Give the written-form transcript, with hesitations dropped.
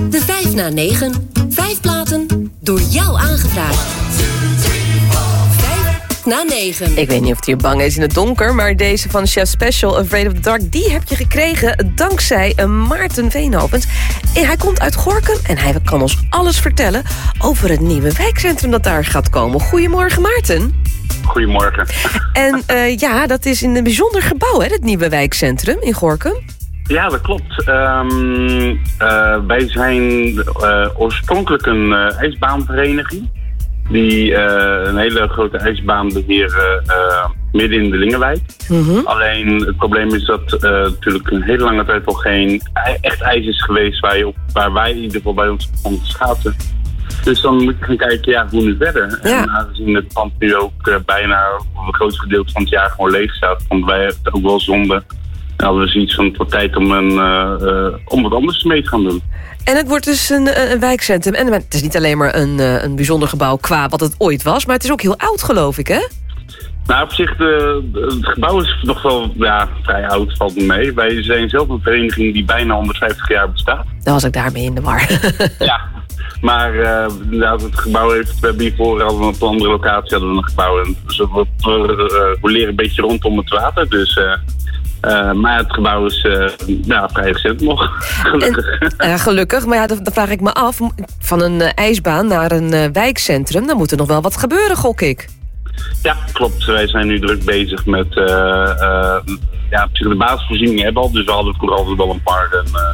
De 5 na 9. 5 platen door jou aangevraagd. 5 na 9. Ik weet niet of hij bang is in het donker, maar deze van Chef Special, Afraid of the Dark, die heb je gekregen dankzij Maarten Veenhovens. En hij komt uit Gorinchem en hij kan ons alles vertellen over het nieuwe wijkcentrum dat daar gaat komen. Goedemorgen, Maarten. Goedemorgen. En ja, dat is in een bijzonder gebouw, hè, het nieuwe wijkcentrum in Gorinchem. Ja, dat klopt. Wij zijn oorspronkelijk een ijsbaanvereniging die een hele grote ijsbaan beheren midden in de Lingenwijk. Mm-hmm. Alleen het probleem is dat natuurlijk een hele lange tijd al geen echt ijs is geweest waar wij in ieder geval bij ons van schaatsen. Dus dan moet je gaan kijken, ja, hoe nu verder. Ja. En aangezien het pand nu ook bijna een groot gedeelte van het jaar gewoon leeg staat, vonden wij het ook wel zonde. En hadden we zoiets van, het wordt tijd om wat anders mee te gaan doen. En het wordt dus een wijkcentrum. En het is niet alleen maar een bijzonder gebouw qua wat het ooit was, maar het is ook heel oud, geloof ik, hè? Nou, op zich, het gebouw is nog wel vrij oud, valt me mee. Wij zijn zelf een vereniging die bijna 150 jaar bestaat. Dan was ik daarmee in de war. Ja, maar inderdaad, het gebouw heeft... We hebben hiervoor hadden we op een andere locatie een gebouw. En dus we leren een beetje rondom het water, dus... maar het gebouw is vrij recent nog, gelukkig. Gelukkig, maar ja, dan vraag ik me af... van een ijsbaan naar een wijkcentrum... dan moet er nog wel wat gebeuren, gok ik. Ja, klopt. Wij zijn nu druk bezig met... de basisvoorzieningen hebben al, dus we hadden vroeger altijd wel een paar...